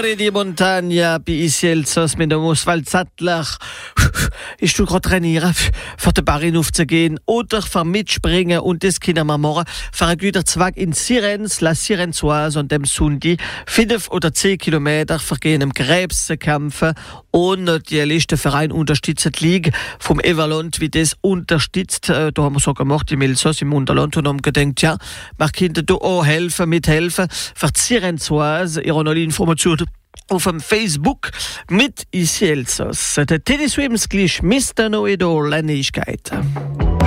Cuore di Montagna bei Isielzos mit dem Oswald Sattler. Ich tu grad trainieren, für den Barren aufzugehen oder für mitspringen und das können wir machen. Für einen guten Zweck in Sirens, La Sirensoise und dem Sundi 5 oder 10 Kilometer für gehen Krebs zu kämpfen. Und die Liste Verein unterstützt die Liga vom Everland, wie das unterstützt. Da haben wir so gemacht, im Elsass, im Unterland und haben gedacht, ja, wir können da auch helfen, mithelfen. Für die Sirensoise, ihr habt alle Informationen auf dem Facebook mit Isielzos. Der Teddy Swims gleich Mr. Know-It-All, eine Neuigkeit.